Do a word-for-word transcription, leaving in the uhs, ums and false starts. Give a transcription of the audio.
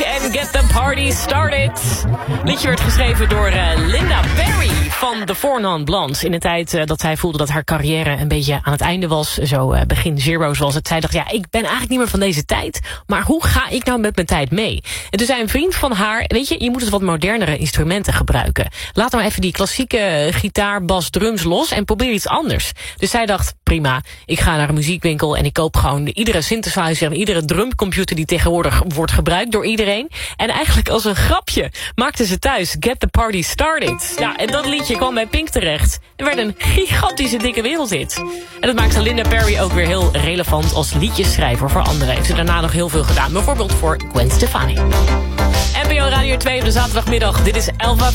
en Get the Party Started. Het liedje werd geschreven door uh, Linda Perry van The Four Non Blondes. In de tijd uh, dat zij voelde dat haar carrière een beetje aan het einde was. Zo uh, begin Zero zoals het. Zij dacht, ja, ik ben eigenlijk niet meer van deze tijd. Maar hoe ga ik nou met mijn tijd mee? En toen zei een vriend van haar, weet je, je moet dus wat modernere instrumenten gebruiken. Laat nou even die klassieke gitaar, bas, drums los en probeer iets anders. Dus zij dacht, prima, ik ga naar een muziekwinkel en ik koop gewoon iedere synthesizer en iedere drumcomputer die tegenwoordig wordt gebruikt door iedereen. En eigenlijk als een grapje maakte ze thuis Get the Party Started. Ja, en dat liedje kwam bij Pink terecht. Er werd een gigantische dikke wereldhit. En dat maakte Linda Perry ook weer heel relevant als liedjesschrijver voor anderen. Heeft ze daarna nog heel veel gedaan. Bijvoorbeeld voor Gwen Stefani. N P O Radio twee op de zaterdagmiddag. Dit is Elva